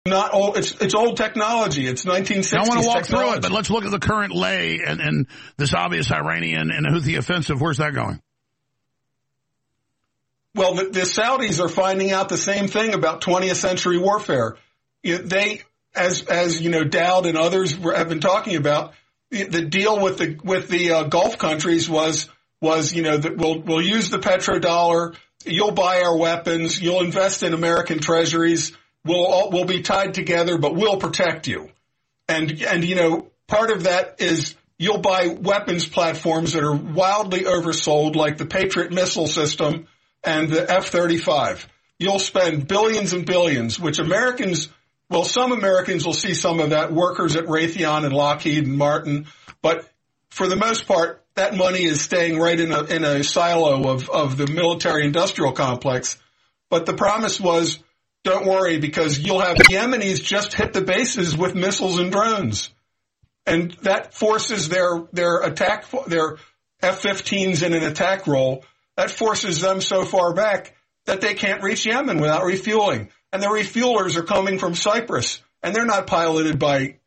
not old. It's old technology. It's 1960s I want to walk technology. through it, but let's look at the current lay and this obvious Iranian and Houthi offensive. Where's that going? Well, the Saudis are finding out the same thing about 20th century warfare. They, as you know, Dowd and others have been talking about, the deal with the Gulf countries was that we'll use the petrodollar. You'll buy our weapons. You'll invest in American treasuries. We'll be tied together, but we'll protect you. And part of that is you'll buy weapons platforms that are wildly oversold, like the Patriot missile system and the F-35. You'll spend billions and billions, which some Americans will see some of that, workers at Raytheon and Lockheed and Martin. But for the most part, that money is staying right in a silo of the military-industrial complex. But the promise was, don't worry, because you'll have the Yemenis just hit the bases with missiles and drones. And that forces their F-15s in an attack role. That forces them so far back that they can't reach Yemen without refueling. And the refuelers are coming from Cyprus, and they're not piloted by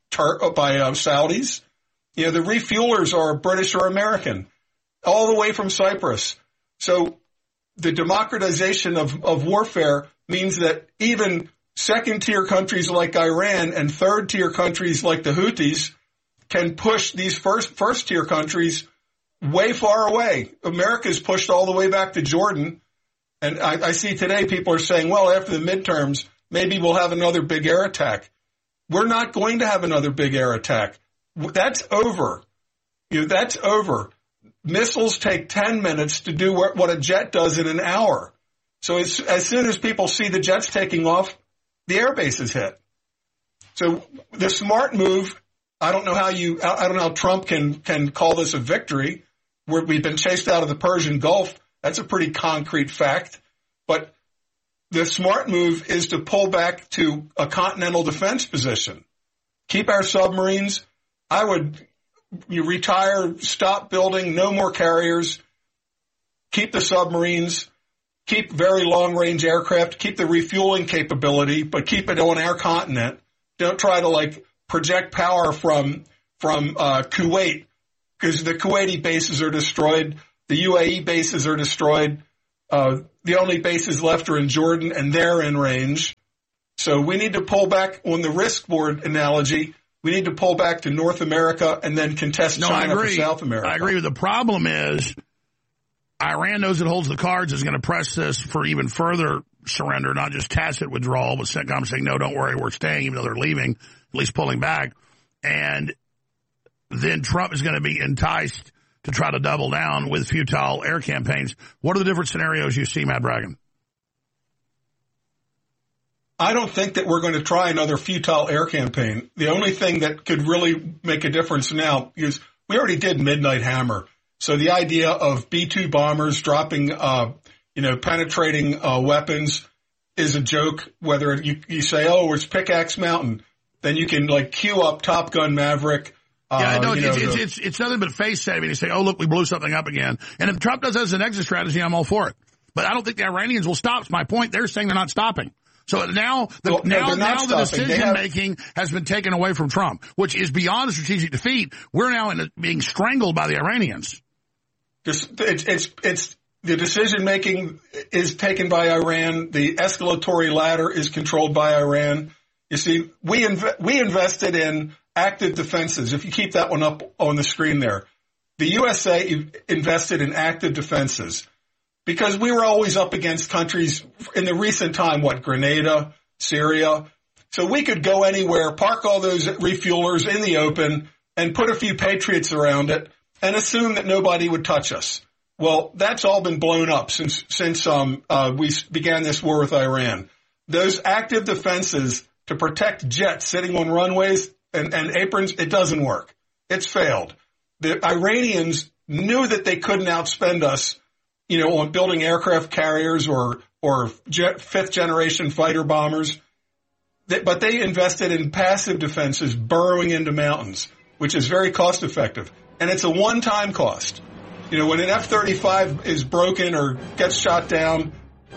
Saudis. The refuelers are British or American, all the way from Cyprus. So the democratization of warfare means that even second-tier countries like Iran and third-tier countries like the Houthis can push these first-tier countries way far away. America's pushed all the way back to Jordan. And I see today people are saying, well, after the midterms, maybe we'll have another big air attack. We're not going to have another big air attack. That's over. That's over. Missiles take 10 minutes to do what a jet does in an hour. So as soon as people see the jets taking off, the air base is hit. So the smart move, I don't know how Trump can call this a victory. We've been chased out of the Persian Gulf. That's a pretty concrete fact. But the smart move is to pull back to a continental defense position. Keep our submarines. I would retire, stop building, no more carriers. Keep the submarines. Keep very long-range aircraft. Keep the refueling capability, but keep it on our continent. Don't try to project power from Kuwait, because the Kuwaiti bases are destroyed. The UAE bases are destroyed. The only bases left are in Jordan, and they're in range. So we need to pull back on the risk board analogy. We need to pull back to North America and then contest China for South America. I agree. The problem is Iran knows it holds the cards, is going to press this for even further surrender, not just tacit withdrawal, but CENTCOM saying, no, don't worry, we're staying, even though they're leaving, at least pulling back. And then Trump is going to be enticed to try to double down with futile air campaigns. What are the different scenarios you see, Matt Bragan? I don't think that we're going to try another futile air campaign. The only thing that could really make a difference now is we already did Midnight Hammer. So the idea of B-2 bombers dropping, penetrating weapons is a joke. Whether you say, oh, it's Pickaxe Mountain, then you can queue up Top Gun Maverick. It's nothing but face saving to say, oh, look, we blew something up again. And if Trump does that as an exit strategy, I'm all for it. But I don't think the Iranians will stop. It's my point. They're saying they're not stopping. So now the decision-making has been taken away from Trump, which is beyond a strategic defeat. We're now being strangled by the Iranians. It's the decision-making is taken by Iran. The escalatory ladder is controlled by Iran. You see, we invested in active defenses. If you keep that one up on the screen there, the USA invested in active defenses because we were always up against countries in the recent time, Grenada, Syria. So we could go anywhere, park all those refuelers in the open and put a few Patriots around it and assume that nobody would touch us. Well, that's all been blown up since we began this war with Iran. Those active defenses to protect jets sitting on runways and aprons, it doesn't work. It's failed. The Iranians knew that they couldn't outspend us, on building aircraft carriers or fifth generation fighter bombers. But they invested in passive defenses burrowing into mountains, which is very cost effective. And it's a one-time cost. When an F-35 is broken or gets shot down,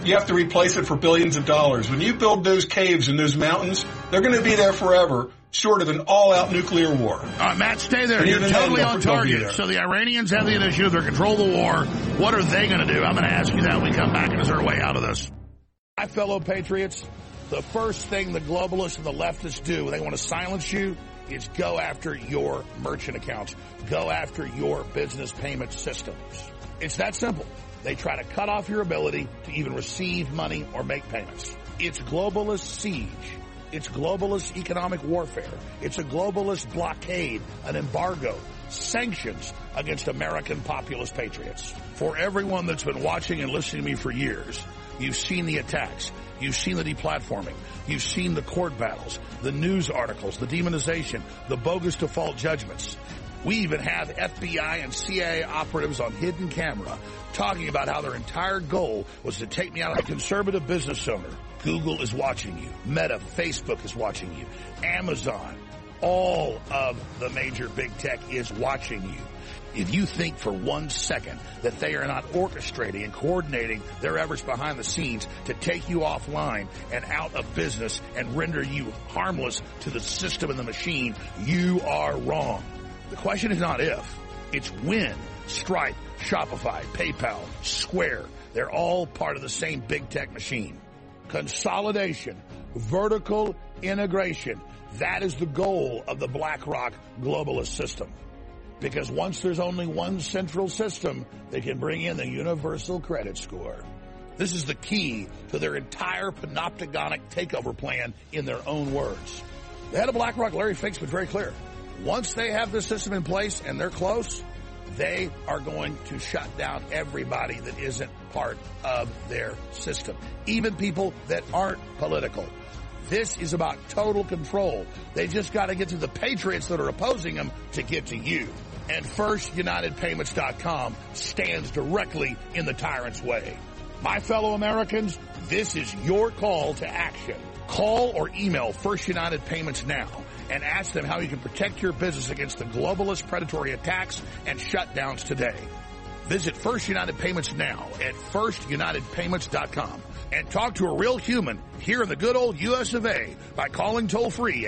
you have to replace it for billions of dollars. When you build those caves and those mountains, they're going to be there forever, short of an all-out nuclear war. All right, Matt, stay there. You're totally on target. So the Iranians have the initiative. They're control the war. What are they going to do? I'm going to ask you that when we come back, and is there a way out of this? My fellow patriots, the first thing the globalists and the leftists do when they want to silence you is go after your merchant accounts. Go after your business payment systems. It's that simple. They try to cut off your ability to even receive money or make payments. It's globalist siege. It's globalist economic warfare. It's a globalist blockade, an embargo, sanctions against American populist patriots. For everyone that's been watching and listening to me for years, you've seen the attacks. You've seen the deplatforming. You've seen the court battles, the news articles, the demonization, the bogus default judgments. We even have FBI and CIA operatives on hidden camera talking about how their entire goal was to take me out of a conservative business owner. Google is watching you. Meta, Facebook is watching you. Amazon, all of the major big tech is watching you. If you think for 1 second that they are not orchestrating and coordinating their efforts behind the scenes to take you offline and out of business and render you harmless to the system and the machine, you are wrong. The question is not if, it's when. Stripe, Shopify, PayPal, Square, they're all part of the same big tech machine. Consolidation, vertical integration, that is the goal of the BlackRock globalist system. Because once there's only one central system, they can bring in the universal credit score. This is the key to their entire panopticonic takeover plan in their own words. The head of BlackRock, Larry Fink's been very clear. Once they have this system in place and they're close, they are going to shut down everybody that isn't part of their system, even people that aren't political. This is about total control. They just got to get to the patriots that are opposing them to get to you. And FirstUnitedPayments.com stands directly in the tyrant's way. My fellow Americans, this is your call to action. Call or email First United Payments now and ask them how you can protect your business against the globalist predatory attacks and shutdowns today. Visit First United Payments now at FirstUnitedPayments.com and talk to a real human here in the good old U.S. of A. by calling toll-free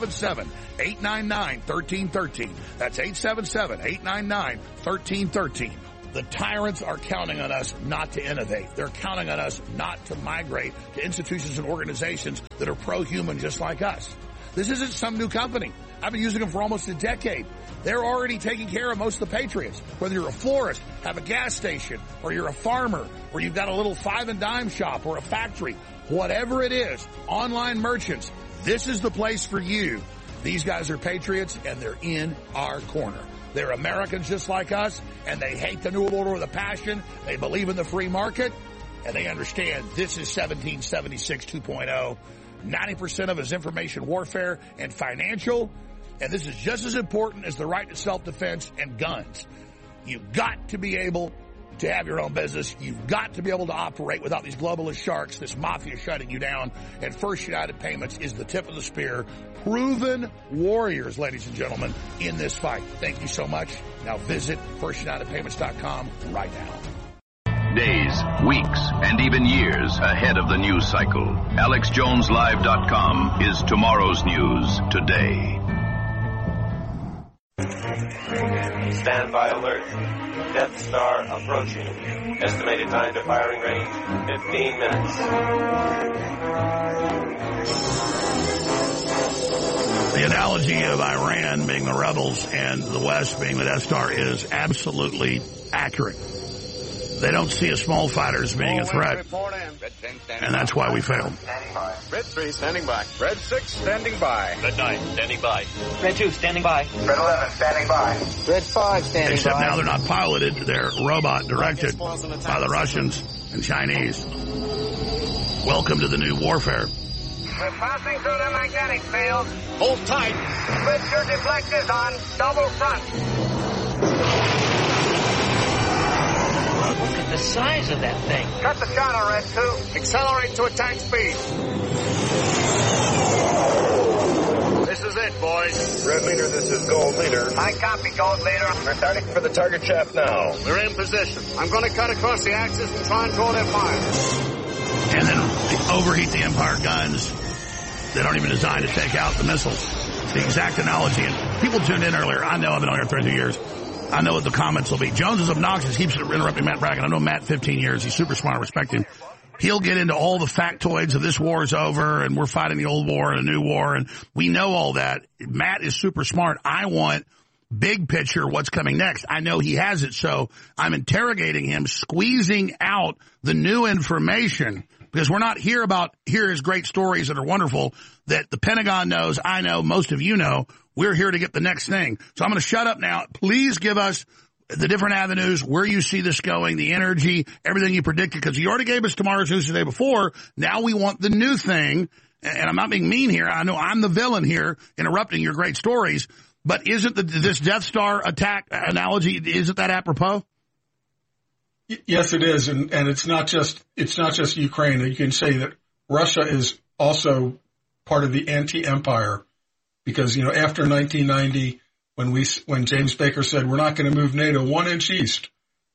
877-899-1313. That's 877-899-1313. The tyrants are counting on us not to innovate. They're counting on us not to migrate to institutions and organizations that are pro-human just like us. This isn't some new company. I've been using them for almost a decade. They're already taking care of most of the patriots. Whether you're a florist, have a gas station, or you're a farmer, or you've got a little five and dime shop or a factory, whatever it is, online merchants, this is the place for you. These guys are patriots and they're in our corner. They're Americans just like us, and they hate the New World Order with a passion. They believe in the free market, and they understand this is 1776 2.0. 90% of it is information warfare and financial, and this is just as important as the right to self-defense and guns. You've got to be able to have your own business. You've got to be able to operate without these globalist sharks, this mafia shutting you down, and First United Payments is the tip of the spear. Proven warriors, ladies and gentlemen, in this fight. Thank you so much. Now visit FirstUnitedPayments.com right now. Days, weeks, and even years ahead of the news cycle. AlexJonesLive.com is tomorrow's news today. Standby alert. Death Star approaching. Estimated time to firing range, 15 minutes. The analogy of Iran being the rebels and the West being the Death Star is absolutely accurate. They don't see a small fighter as being a threat, and that's why we failed. Red 3 standing by. Red 6 standing by. Red 9 standing by. Red 2 standing by. Red 11 standing by. Red 5 standing Except by. now they're not piloted, they're robot directed by the Russians and Chinese. Welcome to the new warfare. We're passing through the magnetic field. Hold tight. Switch your deflectors on. Double front. Look at the size of that thing. Cut the channel, Red 2. Accelerate to attack speed. This is it, boys. Red Leader, this is Gold Leader. I copy, Gold Leader. We're starting for the target shaft now. We're in position. I'm going to cut across the axis and try and draw their fire. and then overheat the Empire guns that aren't even designed to take out the missiles. The exact analogy. And people tuned in earlier. I know I've been on here 32 years. I know what the comments will be. Jones is obnoxious. Keeps interrupting Matt Bracken. I know Matt 15 years. He's super smart. I respect him. He'll get into all the factoids of this war is over and we're fighting the old war and a new war. And we know all that. Matt is super smart. I want big picture what's coming next. I know he has it. So I'm interrogating him, squeezing out the new information because we're not here is great stories that are wonderful that the Pentagon knows. I know most of you know. We're here to get the next thing. So I'm going to shut up now. Please give us the different avenues, where you see this going, the energy, everything you predicted, because you already gave us tomorrow's news the day before. Now we want the new thing, and I'm not being mean here. I know I'm the villain here, interrupting your great stories, but isn't this Death Star attack analogy, isn't that apropos? Yes, it is, and it's not just Ukraine. You can say that Russia is also part of the anti-empire, because after 1990. When James Baker said we're not going to move NATO 1 inch east,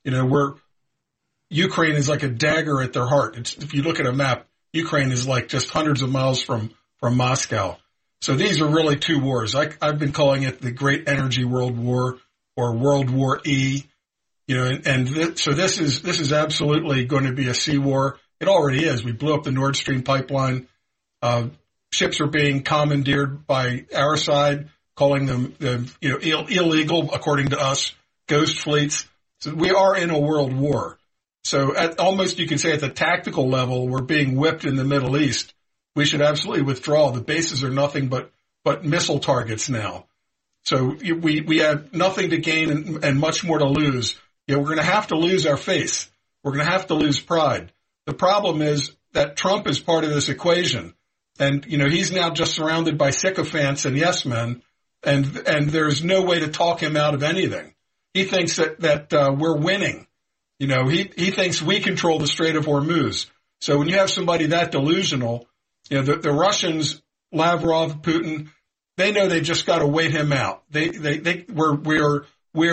Ukraine is like a dagger at their heart. If you look at a map, Ukraine is like just hundreds of miles from Moscow. So these are really two wars. I've been calling it the Great Energy World War or World War E. So this is absolutely going to be a sea war. It already is. We blew up the Nord Stream pipeline. Ships are being commandeered by our side, calling them illegal, according to us, ghost fleets. So we are in a world war. So almost you can say at the tactical level, we're being whipped in the Middle East. We should absolutely withdraw. The bases are nothing but missile targets now. So we have nothing to gain and much more to lose. We're going to have to lose our face. We're going to have to lose pride. The problem is that Trump is part of this equation. And, he's now just surrounded by sycophants and yes men. And there's no way to talk him out of anything. He thinks that we're winning. He thinks we control the Strait of Hormuz. So when you have somebody that delusional, the Russians, Lavrov, Putin, they know they just got to wait him out. We're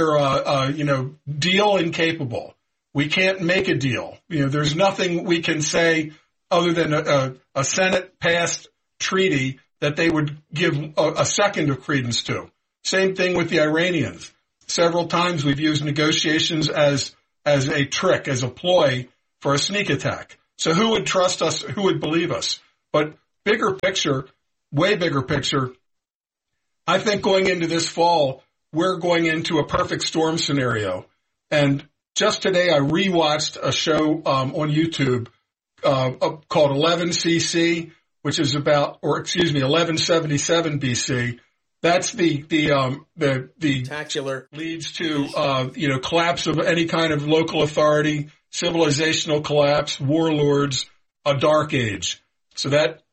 deal incapable. We can't make a deal. There's nothing we can say other than a Senate passed treaty that they would give a second of credence to. Same thing with the Iranians. Several times we've used negotiations as a trick, as a ploy for a sneak attack. So who would trust us? Who would believe us? But bigger picture, way bigger picture, I think going into this fall, we're going into a perfect storm scenario. And just today I rewatched a show on YouTube called 11CC, which is 1177 BC. That's the spectacular leads to collapse of any kind of local authority, civilizational collapse, warlords, a dark age. So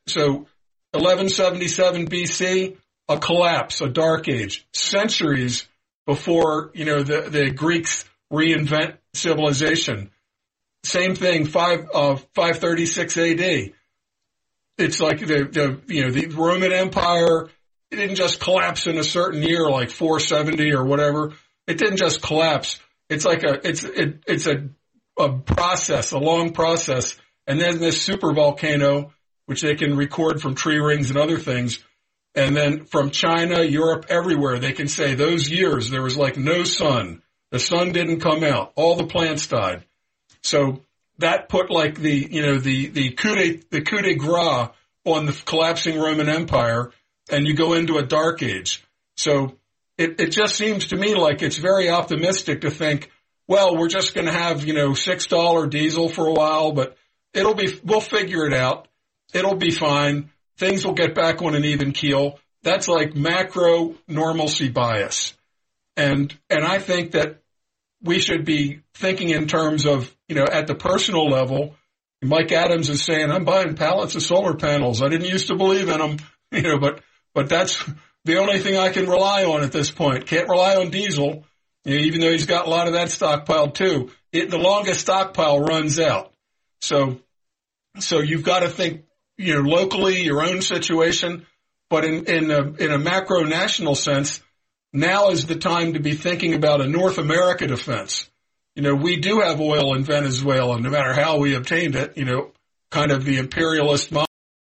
1177 BC, a collapse, a dark age, centuries before the Greeks reinvent civilization. Same thing, 536 AD. It's like the Roman Empire. It didn't just collapse in a certain year, like 470 or whatever. It didn't just collapse. It's like it's a process, a long process. And then this super volcano, which they can record from tree rings and other things. And then from China, Europe, everywhere, they can say those years there was like no sun. The sun didn't come out. All the plants died. So that put like the coup de grace on the collapsing Roman Empire, and you go into a dark age. So it just seems to me like it's very optimistic to think, well, we're just going to have, $6 diesel for a while, but we'll figure it out. It'll be fine. Things will get back on an even keel. That's like macro normalcy bias. And I think that we should be thinking in terms of, at the personal level. Mike Adams is saying, I'm buying pallets of solar panels. I didn't used to believe in them, but that's the only thing I can rely on at this point. Can't rely on diesel, even though he's got a lot of that stockpiled too. The longest stockpile runs out. So you've got to think, locally, your own situation, but in a macro national sense, now is the time to be thinking about a North America defense. We do have oil in Venezuela, no matter how we obtained it, kind of the imperialist